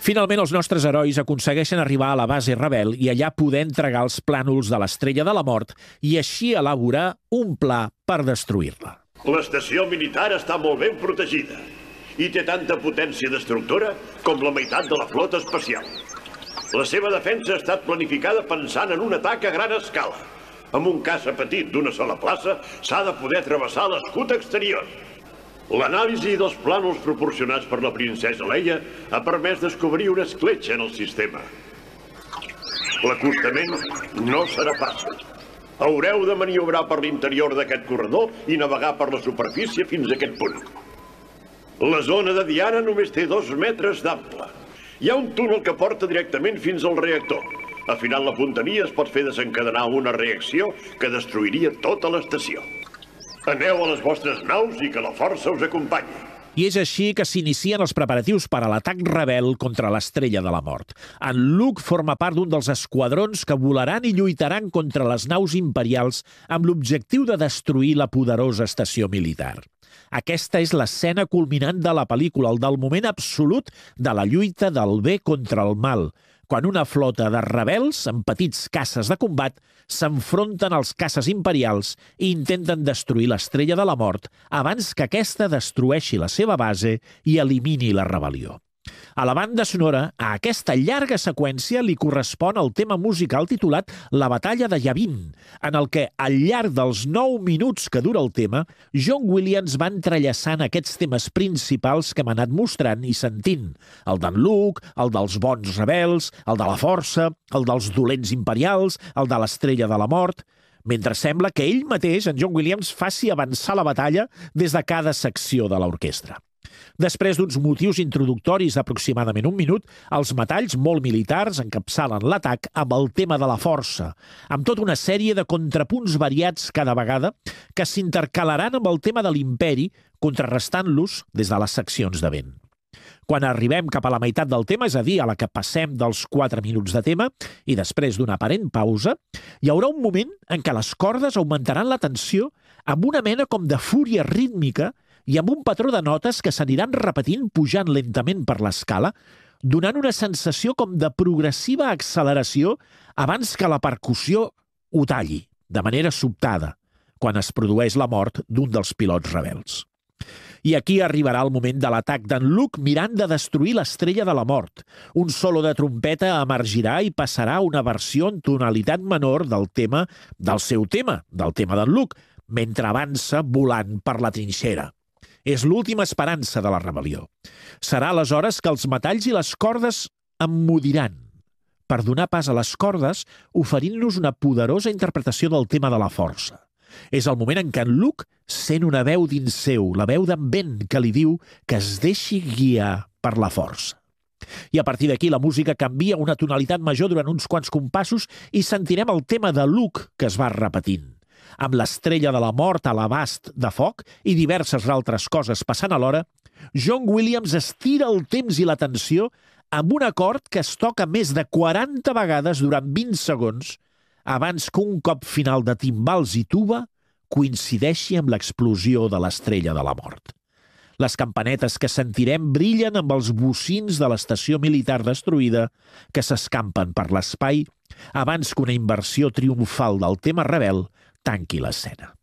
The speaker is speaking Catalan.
Finalment, els nostres herois aconsegueixen arribar a la base rebel i allà poder entregar els plànols de l'Estrella de la Mort i així elaborar un pla per destruir-la. L'estació militar està molt ben protegida i té tanta potència destructora com la meitat de la flota espacial. La seva defensa ha estat planificada pensant en un atac a gran escala. Amb un caça petit d'una sola plaça s'ha de poder travessar l'escut exterior. L'anàlisi dels plànols proporcionats per la princesa Leia ha permès descobrir una escletxa en el sistema. L'acostament no serà fàcil. Haureu de maniobrar per l'interior d'aquest corredor i navegar per la superfície fins a aquest punt. La zona de Diana només té 2 metres d'ample. Hi ha un túnel que porta directament fins al reactor. Afinant la punteria es pot fer desencadenar una reacció que destruiria tota l'estació. Aneu a les vostres naus i que la força us acompanyi. I és així que s'inicien els preparatius per a l'atac rebel contra l'Estrella de la Mort. En Luke forma part d'un dels esquadrons que volaran i lluitaran contra les naus imperials amb l'objectiu de destruir la poderosa estació militar. Aquesta és l'escena culminant de la pel·lícula, el del moment absolut de la lluita del bé contra el mal, quan una flota de rebels amb petits caces de combat s'enfronten als caces imperials i intenten destruir l'Estrella de la Mort abans que aquesta destrueixi la seva base i elimini la rebel·lió. A la banda sonora, a aquesta llarga seqüència li correspon el tema musical titulat La batalla de Yavin, en el que, al llarg dels 9 minuts que dura el tema, John Williams va entrellaçant aquests temes principals que hem anat mostrant i sentint. El d'en Luke, el dels bons rebels, el de la força, el dels dolents imperials, el de l'Estrella de la Mort, mentre sembla que ell mateix, en John Williams, faci avançar la batalla des de cada secció de l'orquestra. Després d'uns motius introductoris d'aproximadament 1 minut, els metalls molt militars encapçalen l'atac amb el tema de la força, amb tota una sèrie de contrapunts variats cada vegada que s'intercalaran amb el tema de l'imperi, contrarrestant-los des de les seccions de vent. Quan arribem cap a la meitat del tema, és a dir, a la que passem dels 4 minuts de tema, i després d'una aparent pausa, hi haurà un moment en què les cordes augmentaran la tensió amb una mena com de fúria rítmica i amb un patró de notes que s'aniran repetint pujant lentament per l'escala, donant una sensació com de progressiva acceleració abans que la percussió ho talli, de manera sobtada, quan es produeix la mort d'un dels pilots rebels. I aquí arribarà el moment de l'atac d'en Luke mirant de destruir l'Estrella de la Mort. Un solo de trompeta emergirà i passarà una versió en tonalitat menor del tema d'en Luke, mentre avança volant per la trinxera. És l'última esperança de la rebel·lió. Serà aleshores que els metalls i les cordes emmudiran, per donar pas a les cordes oferint-nos una poderosa interpretació del tema de la força. És el moment en què en Luke sent una veu dins seu, la veu d'en Ben, que li diu que es deixi guiar per la força. I a partir d'aquí la música canvia una tonalitat major durant uns quants compassos i sentirem el tema de Luke que es va repetint. Amb l'Estrella de la Mort a l'abast de foc i diverses altres coses passant alhora, John Williams estira el temps i la tensió amb un acord que es toca més de 40 vegades durant 20 segons abans que un cop final de timbals i tuba coincideixi amb l'explosió de l'Estrella de la Mort. Les campanetes que sentirem brillen amb els bocins de l'estació militar destruïda que s'escampen per l'espai abans que una inversió triomfal del tema rebel tanqui l'escena.